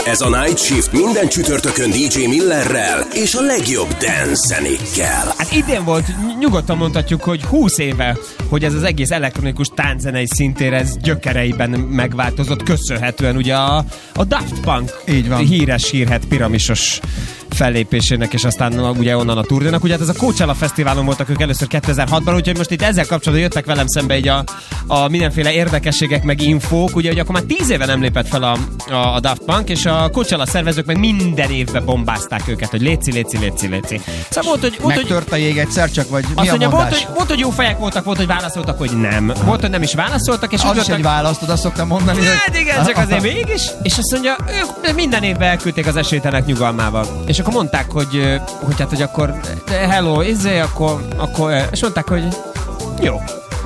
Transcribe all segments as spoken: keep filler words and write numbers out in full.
Ez a Night Shift minden csütörtökön dé dzsé Millerrel és a legjobb dance-zenékkel. Hát idén volt, nyugodtan mondhatjuk, hogy húsz éve, hogy ez az egész elektronikus tánczenei szintére ez gyökereiben megváltozott, köszönhetően ugye a, a Daft Punk híres hírhet piramisos fellépésének, és aztán ugye onnan a turdénak. Ugye hát ez a Coachella Fesztiválon voltak ők először kétezer-hatban, úgyhogy most itt ezzel kapcsolatban jöttek velem szembe így a, a mindenféle érdekességek meg infók, ugye, hogy akkor már tíz éve nem lépett fel a, a, a Daft Punk, és a Coachella szervezők meg minden évben bombázták őket, hogy léci, léci, léci, léci. Szóval volt, hogy... Volt, megtört a jég egyszer csak, vagy mi azt a mondja, mondás? volt, hogy, volt, hogy jó fejek voltak, volt, hogy válaszoltak, hogy nem. Volt, hogy nem is válaszoltak, és az úgy is voltak... egy választ, azt szoktam mondani. Hát hogy... igen, csak azért mégis. És azt mondja, ők minden évben elküldték az esélytelenek nyugalmával. És akkor mondták, hogy hogy hát, hogy akkor hello, izé, akkor, akkor, és mondták, hogy jó.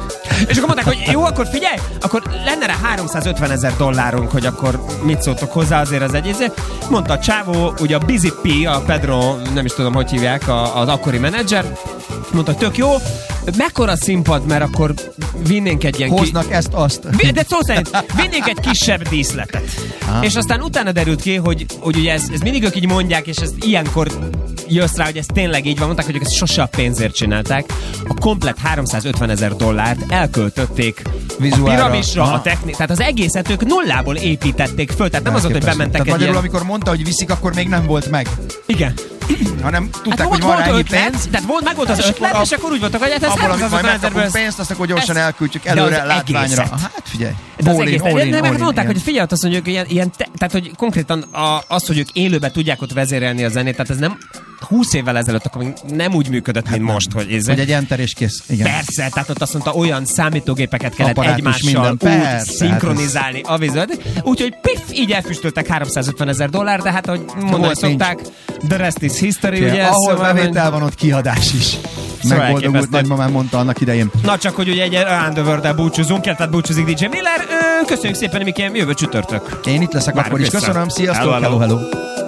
És akkor mondták, hogy jó, akkor figyelj, akkor lenne rá háromszázötven ezer dollárunk, hogy akkor mit szóltok hozzá, azért az egy izé. Mondta a csávó, ugye a Busy P, a Pedro, nem is tudom, hogy hívják, a, az akkori menedzser, mondta, tök jó, mekkora színpad, mert akkor vinnénk egy ilyen... Hoznak ki... ezt, azt. De szó szerint vinnénk egy kisebb díszletet. Aha. És aztán utána derült ki, hogy, hogy ugye ez, ez mindig ők így mondják, és ez ilyenkor jössz rá, hogy ez tényleg így van, mondták, hogy ők ezt sose a pénzért csinálták. A komplet háromszázötven ezer dollárt elköltötték vizuálra, a piramisra, aha, a technik, tehát az egészet ők nullából építették föl, tehát nem az, hogy bementek tehát egy magyarul, ilyen... amikor mondta, hogy viszik, akkor még nem volt meg. Igen. Hanem tudták, hát hogy van rá ennyi pénz. Tehát volt, meg volt az ötlet, és, és akkor úgy voltak, hogy hát ez abból, amit majd megkapunk pénzt, azt akkor gyorsan elküldjük előre látványra. Hát figyelj. De az egész. Nem, meg mondták, hogy figyelj, azt mondjuk, ilyen, ilyen te, tehát hogy konkrétan a, az, hogy ők élőben tudják ott vezérelni a zenét, tehát ez nem húsz évvel ezelőtt akkor nem úgy működött, hát mint nem. most, hogy ez. Hogy egy enter és kész. Igen. Persze, tehát ott azt mondta, olyan számítógépeket kellett apparátus egymással minden. Úgy persze, szinkronizálni a vizuált. Úgyhogy piff, így elfüstöltek háromszázötven ezer dollár, de hát, hogy mondani szokták, the rest is history, ugye? Ahol bevétel van, ott kiadás is. Szóval megboldogult nagymamám mondta annak idején. Na csak, hogy ugye egy Around the World-el búcsúzunk, tehát búcsúzik dé dzsé Miller. Köszönjük szépen, Mikem, jövő csütörtök. Én itt leszek Várok akkor is. vissza. Köszönöm, sziasztok, hello, hello. hello.